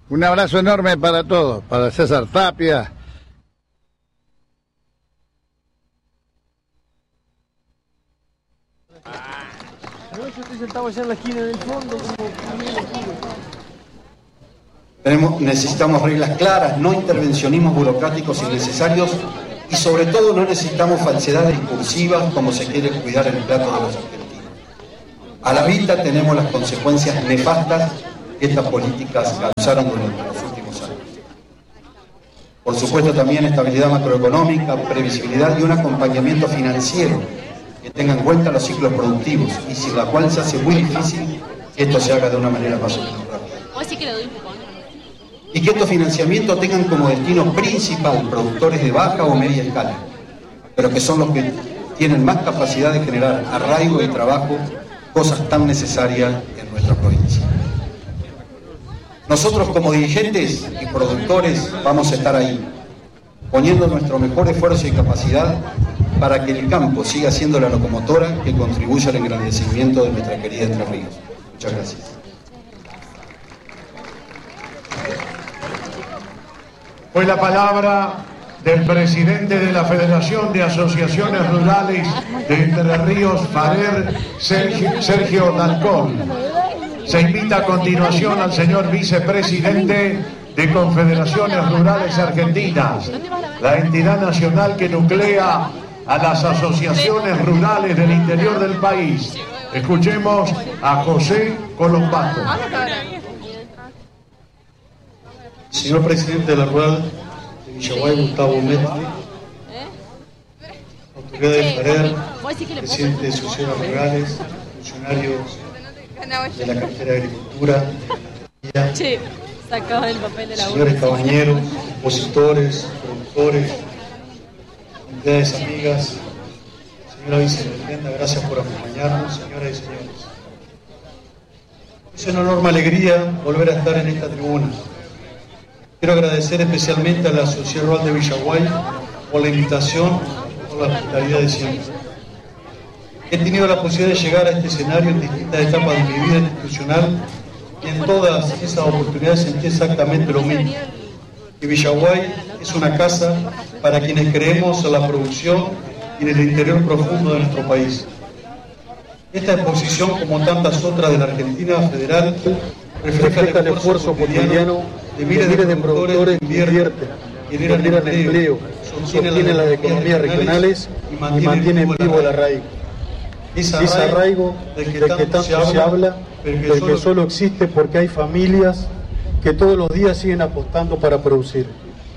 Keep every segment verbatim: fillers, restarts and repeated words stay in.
Un abrazo enorme para todos, para César Tapia. No, yo estoy sentado allá en la esquina del fondo, como... Tenemos, necesitamos reglas claras, no intervencionismos burocráticos innecesarios y sobre todo no necesitamos falsedades discursivas como se quiere cuidar el plato de los argentinos. A la vista tenemos las consecuencias nefastas que estas políticas causaron durante los últimos años. Por supuesto también estabilidad macroeconómica, previsibilidad y un acompañamiento financiero que tenga en cuenta los ciclos productivos y sin la cual se hace muy difícil que esto se haga de una manera más o menos rápida. Y que estos financiamientos tengan como destino principal productores de baja o media escala, pero que son los que tienen más capacidad de generar arraigo y trabajo, cosas tan necesarias en nuestra provincia. Nosotros como dirigentes y productores vamos a estar ahí, poniendo nuestro mejor esfuerzo y capacidad para que el campo siga siendo la locomotora que contribuya al engrandecimiento de nuestra querida Entre Ríos. Muchas gracias. Fue la palabra del presidente de la Federación de Asociaciones Rurales de Entre Ríos, FARER, Sergio, Sergio Dalcón. Se invita a continuación al señor vicepresidente de Confederaciones Rurales Argentinas, la entidad nacional que nuclea a las asociaciones rurales del interior del país. Escuchemos a José Colombato. Señor presidente de la Rural de Villaguay, Gustavo Metri, autoridad de FARER, presidente de asociaciones rurales, funcionarios de la cartera de Agricultura, sí, sacaba el papel de la señores cabañeros, opositores, productores, entidades amigas, señora vicepresidenta, gracias por acompañarnos, señoras y señores. Es una enorme alegría volver a estar en esta tribuna. Quiero agradecer especialmente a la Sociedad Rural de Villaguay por la invitación, por la hospitalidad de siempre. He tenido la posibilidad de llegar a este escenario en distintas etapas de mi vida institucional y en todas esas oportunidades sentí exactamente lo mismo. Que Villaguay es una casa para quienes creemos en la producción y en el interior profundo de nuestro país. Esta exposición, como tantas otras de la Argentina federal, refleja el esfuerzo cotidiano de miles de, de productores que invierten, generan empleo, sostienen las economías regionales y mantienen vivo el arraigo. Ese arraigo del que tanto se habla, pero que solo existe porque hay familias que todos los días siguen apostando para producir.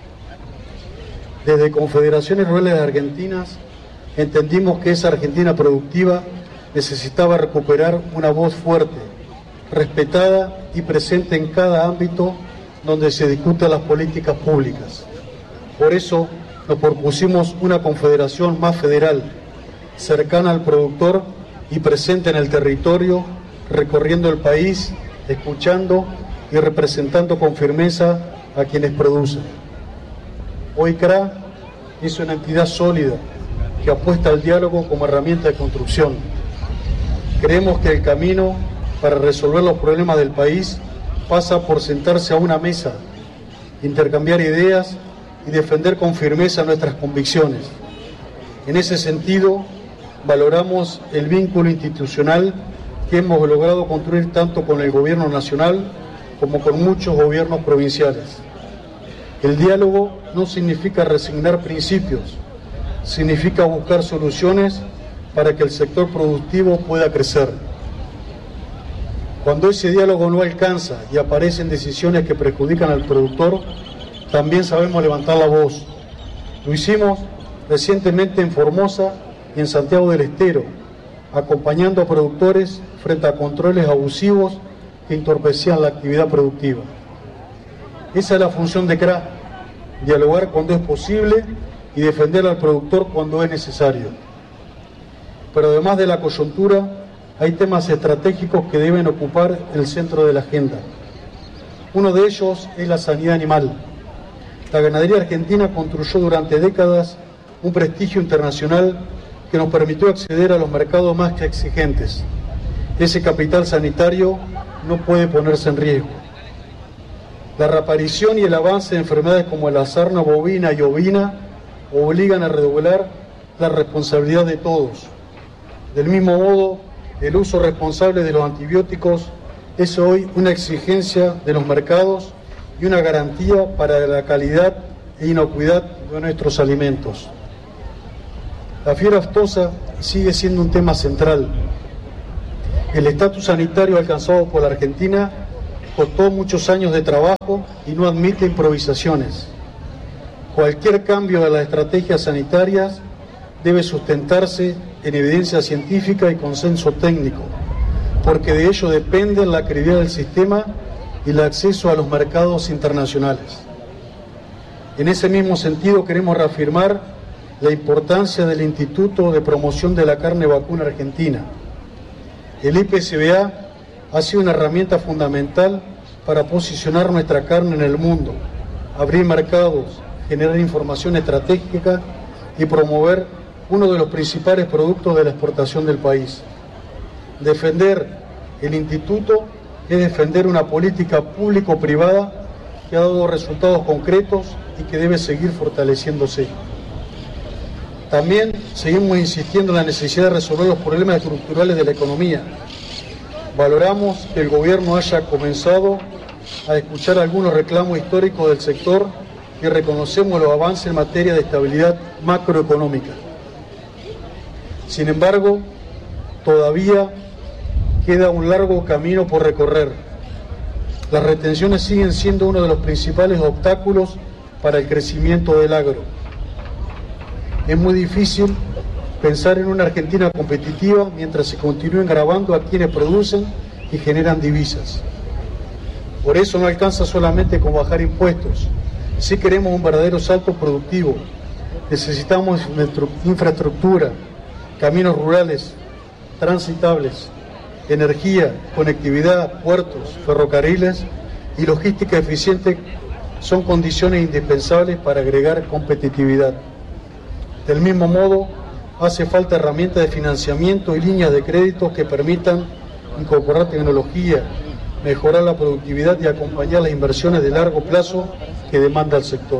Desde Confederaciones Rurales Argentinas entendimos que esa Argentina productiva necesitaba recuperar una voz fuerte, respetada y presente en cada ámbito donde se discutan las políticas públicas. Por eso nos propusimos una confederación más federal, cercana al productor y presente en el territorio, recorriendo el país, escuchando y representando con firmeza a quienes producen. Hoy C R A es una entidad sólida que apuesta al diálogo como herramienta de construcción. Creemos que el camino para resolver los problemas del país pasa por sentarse a una mesa, intercambiar ideas y defender con firmeza nuestras convicciones. En ese sentido, valoramos el vínculo institucional que hemos logrado construir tanto con el gobierno nacional como con muchos gobiernos provinciales. El diálogo no significa resignar principios, significa buscar soluciones para que el sector productivo pueda crecer. Cuando ese diálogo no alcanza y aparecen decisiones que perjudican al productor, también sabemos levantar la voz. Lo hicimos recientemente en Formosa y en Santiago del Estero, acompañando a productores frente a controles abusivos que entorpecían la actividad productiva. Esa es la función de C R A, dialogar cuando es posible y defender al productor cuando es necesario. Pero además de la coyuntura, hay temas estratégicos que deben ocupar el centro de la agenda. Uno de ellos es la sanidad animal. La ganadería argentina construyó durante décadas un prestigio internacional que nos permitió acceder a los mercados más exigentes. Ese capital sanitario no puede ponerse en riesgo. La reaparición y el avance de enfermedades como la sarna bovina y ovina obligan a redoblar la responsabilidad de todos. Del mismo modo, el uso responsable de los antibióticos es hoy una exigencia de los mercados y una garantía para la calidad e inocuidad de nuestros alimentos. La fiebre aftosa sigue siendo un tema central. El estatus sanitario alcanzado por la Argentina costó muchos años de trabajo y no admite improvisaciones. Cualquier cambio de las estrategias sanitarias debe sustentarse en evidencia científica y consenso técnico, porque de ello depende la credibilidad del sistema y el acceso a los mercados internacionales. En ese mismo sentido, queremos reafirmar la importancia del Instituto de Promoción de la Carne Vacuna Argentina. El I P S B A ha sido una herramienta fundamental para posicionar nuestra carne en el mundo, abrir mercados, generar información estratégica y promover uno de los principales productos de la exportación del país. Defender el instituto es defender una política público-privada que ha dado resultados concretos y que debe seguir fortaleciéndose. También seguimos insistiendo en la necesidad de resolver los problemas estructurales de la economía. Valoramos que el gobierno haya comenzado a escuchar algunos reclamos históricos del sector y reconocemos los avances en materia de estabilidad macroeconómica. Sin embargo, todavía queda un largo camino por recorrer. Las retenciones siguen siendo uno de los principales obstáculos para el crecimiento del agro. Es muy difícil pensar en una Argentina competitiva mientras se continúen grabando a quienes producen y generan divisas. Por eso no alcanza solamente con bajar impuestos. Si queremos un verdadero salto productivo, necesitamos infraestructura, caminos rurales transitables, energía, conectividad, puertos, ferrocarriles y logística eficiente son condiciones indispensables para agregar competitividad. Del mismo modo, hace falta herramientas de financiamiento y líneas de crédito que permitan incorporar tecnología, mejorar la productividad y acompañar las inversiones de largo plazo que demanda el sector.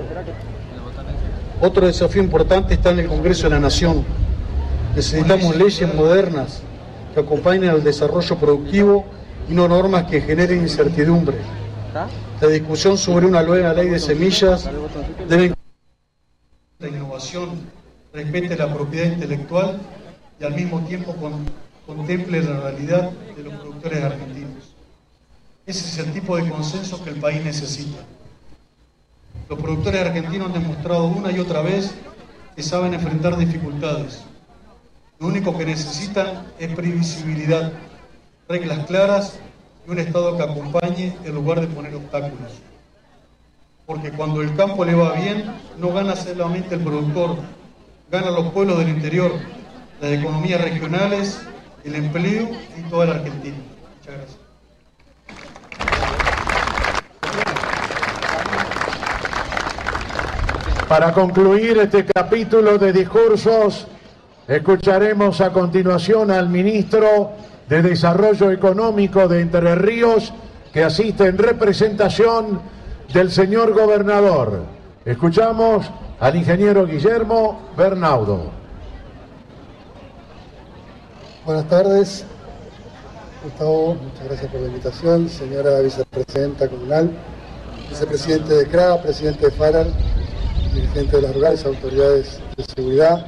Otro desafío importante está en el Congreso de la Nación. Necesitamos leyes modernas que acompañen al desarrollo productivo y no normas que generen incertidumbre. La discusión sobre una nueva ley de semillas debe la innovación, respete la propiedad intelectual y al mismo tiempo con, contemple la realidad de los productores argentinos. Ese es el tipo de consenso que el país necesita. Los productores argentinos han demostrado una y otra vez que saben enfrentar dificultades. Lo único que necesitan es previsibilidad, reglas claras y un Estado que acompañe en lugar de poner obstáculos. Porque cuando el campo le va bien, no gana solamente el productor, ganan los pueblos del interior, las economías regionales, el empleo y toda la Argentina. Muchas gracias. Para concluir este capítulo de discursos, escucharemos a continuación al ministro de Desarrollo Económico de Entre Ríos, que asiste en representación del señor gobernador. Escuchamos al ingeniero Guillermo Bernaudo. Buenas tardes, Gustavo, muchas gracias por la invitación. Señora vicepresidenta comunal, vicepresidente de C R A, presidente de FARAR, dirigente de las rurales, autoridades de seguridad,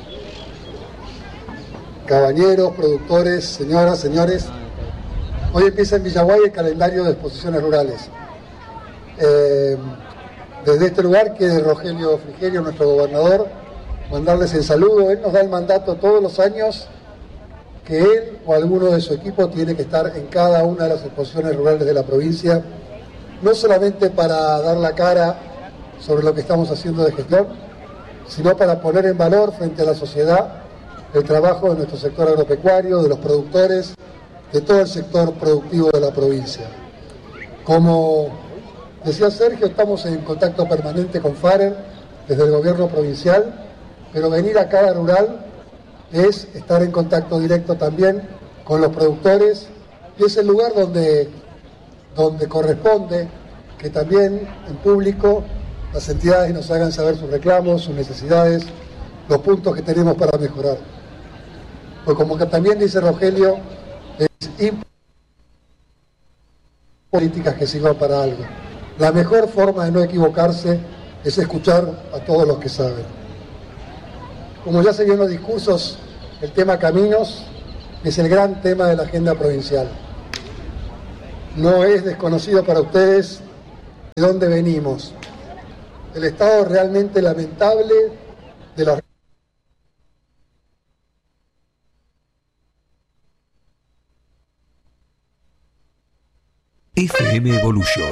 cabañeros, productores, señoras, señores. Hoy empieza en Villaguay el calendario de exposiciones rurales. Eh, desde este lugar, que es Rogelio Frigerio, nuestro gobernador, mandarles el saludo. Él nos da el mandato todos los años que él o alguno de su equipo tiene que estar en cada una de las exposiciones rurales de la provincia, no solamente para dar la cara sobre lo que estamos haciendo de gestión, sino para poner en valor frente a la sociedad el trabajo de nuestro sector agropecuario, de los productores, de todo el sector productivo de la provincia. Como decía Sergio, estamos en contacto permanente con FARER desde el gobierno provincial, pero venir a cada rural es estar en contacto directo también con los productores, y es el lugar donde, donde corresponde que también en público las entidades nos hagan saber sus reclamos, sus necesidades, los puntos que tenemos para mejorar. Pues como que también dice Rogelio, es importante políticas que sirvan para algo. La mejor forma de no equivocarse es escuchar a todos los que saben. Como ya se vio en los discursos, el tema caminos es el gran tema de la agenda provincial. No es desconocido para ustedes de dónde venimos. El estado realmente lamentable de la F M Evolution